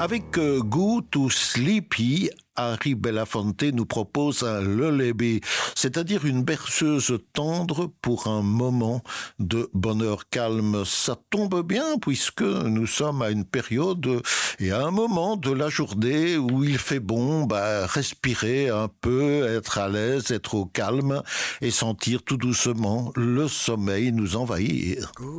Avec Go to Sleepy, Harry Belafonte nous propose un lullaby, c'est-à-dire une berceuse tendre pour un moment de bonheur calme. Ça tombe bien puisque nous sommes à une période et à un moment de la journée où il fait bon respirer un peu, être à l'aise, être au calme et sentir tout doucement le sommeil nous envahir.